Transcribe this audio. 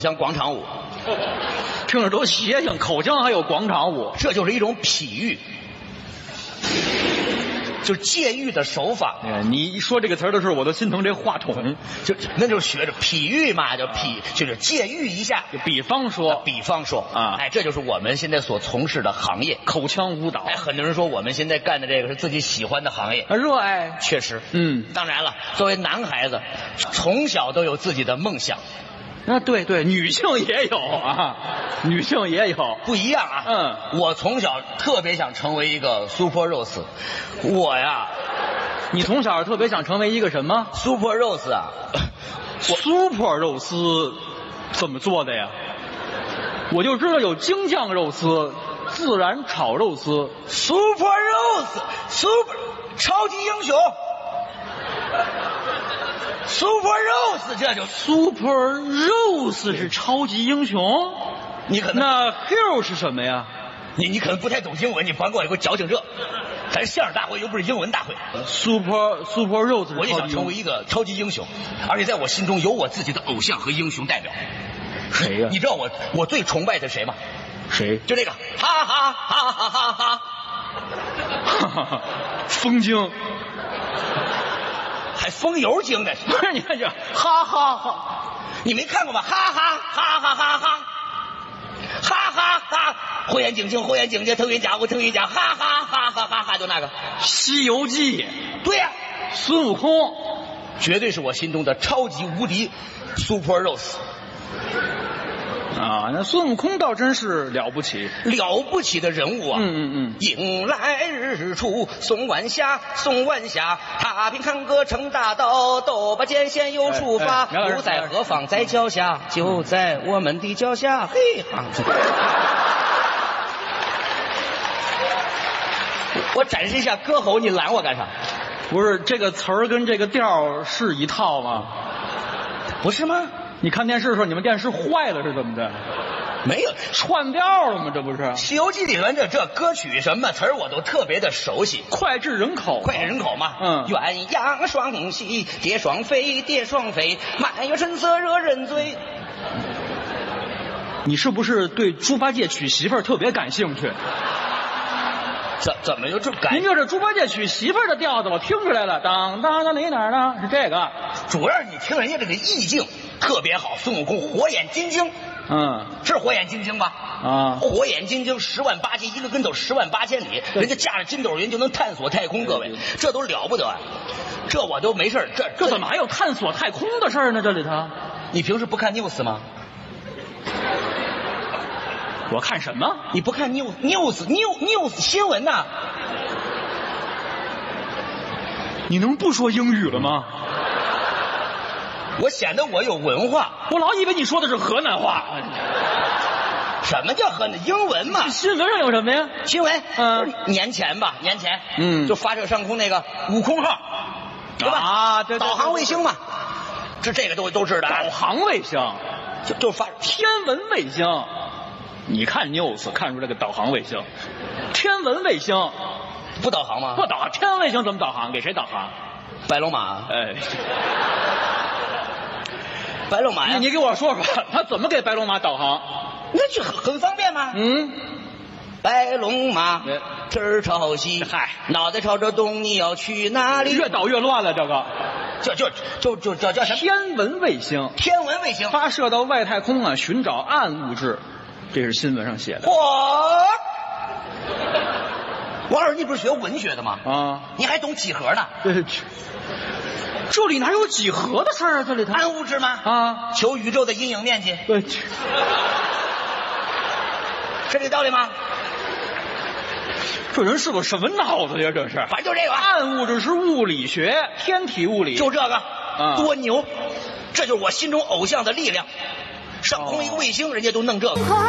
像广场舞， 听着都邪性，口腔还有广场舞， 这就是一种譬喻，就是借喻的手法。 你一说这个词儿的时候，我都心疼这话筒。 那就是学着譬喻嘛，就是借喻一下。 就比方说啊，哎，这就是我们现在所从事的行业， 口腔舞蹈。 哎，很多人说我们现在干的这个是自己喜欢的行业， 热爱。 确实，当然了，作为男孩子，从小都有自己的梦想。 对，女性也有啊，女性也有， 不一样啊。我从小特别想成为一个 Super Rose， 我呀， 你从小特别想成为一个什么 Super Rose 啊 ？Super 肉丝怎么做的呀？我就知道有京酱肉丝、自然炒肉丝。 Super Rose， 超级英雄。Super Rose， 这就 Super Rose 是超级英雄， 你可能那 Hero 是什么呀？ 你可能不太懂英文，你甭给我矫情这，咱相声大会又不是英文大会。 Super Rose， 我也想成为一个超级英雄，而且在我心中有我自己的偶像和英雄代表。 谁呀？ 你知道我最崇拜的谁吗？ 谁？ 就这个，哈哈哈哈哈哈， 风精。 还风油精呢？ 不是，你看这，哈哈哈， 你没看过吗？哈哈哈哈哈哈，哈哈哈，火眼金睛，火眼金睛，腾云驾雾，腾云驾，哈哈哈哈哈哈，就那个《 西游记》。 对呀， 孙悟空绝对是我心中的超级无敌 Super Rose。 啊，那孙悟空倒真是了不起的人物啊！迎来日出送晚霞，送晚霞，踏平坎坷成大道，斗把剑线又出发。路在何方？在脚下，就在我们的脚下。嘿哈！我展示一下歌喉，你拦我干啥？ 不是这个词儿跟这个调是一套吗？ 不是吗？ 你看电视的时候，你们电视坏了是怎么着？ 没有串调了吗？这不是《 西游记》里面这歌曲什么词儿我都特别的熟悉， 脍炙人口嘛。鸳鸯双喜，蝶双飞，蝶双飞，满月春色惹人醉。 你是不是对猪八戒娶媳妇儿特别感兴趣？ 怎么就这感？ 您就这猪八戒娶媳妇儿的调子，我听出来了。当当当，哪呢？是这个。 主要是你听人家这个意境特别好，孙悟空火眼金睛。是火眼金睛吧？啊，火眼金睛10万8千，一个跟头10万8千里，人家驾着筋斗云就能探索太空，各位，这都了不得啊！这我都没事， 这怎么还有探索太空的事呢？这里头， 你平时不看 news 吗？ 我看什么？ 你不看 news 新闻呐？ 你能不说英语了吗？ 我显得我有文化， 我老以为你说的是河南话。 什么叫河南？英文嘛。 新闻上有什么呀？ 新闻，年前，就发射上空那个悟空号，对吧？ 啊，对， 导航卫星嘛，这个都知道。 导航卫星就发天文卫星。你看 news 看出这个导航卫星，天文卫星不导航吗？ 不导航，天文卫星怎么导航？给谁导航？ 白龙马。 哎， 白龙马呀！ 你给我说说，他怎么给白龙马导航？ 那就很方便吗？白龙马这儿朝西， 嗨， 脑袋朝着东，你要去哪里？ 越导越乱了，这个叫什么？ 天文卫星。 天文卫星发射到外太空啊，寻找暗物质。这是新闻上写的。 王老师，你不是学文学的吗？ 啊， 你还懂几何呢？ 这里哪有几何的事儿啊？这里头暗物质吗？ 啊， 求宇宙的阴影面积。 对， 是这个道理吗？ 这人是个什么脑子呀？这是， 反正就这个。 暗物质是物理学，天体物理， 就这个，多牛！这就是我心中偶像的力量。上空一个卫星，人家都弄这个。